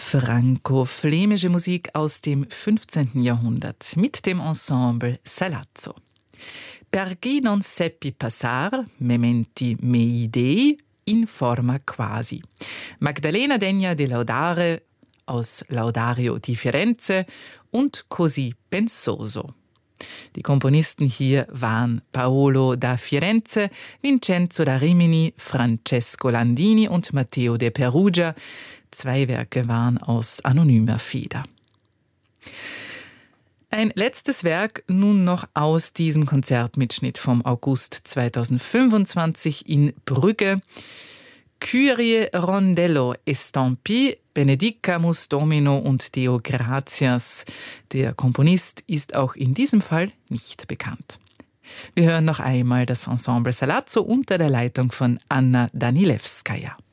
Franco-flämische Musik aus dem 15. Jahrhundert mit dem Ensemble Salazzo. Per chi non seppi passar, mementi mei dei, in forma quasi. Magdalena Degna de Laudare aus Laudario di Firenze und Così pensoso. Die Komponisten hier waren Paolo da Firenze, Vincenzo da Rimini, Francesco Landini und Matteo de Perugia. 2 Werke waren aus anonymer Feder. Ein letztes Werk nun noch aus diesem Konzertmitschnitt vom August 2025 in Brügge. Kyrie Rondello Estampi, Benedicamus Domino und Deo Gratias. Der Komponist ist auch in diesem Fall nicht bekannt. Wir hören noch einmal das Ensemble Salazzo unter der Leitung von Anna Danilewskaja.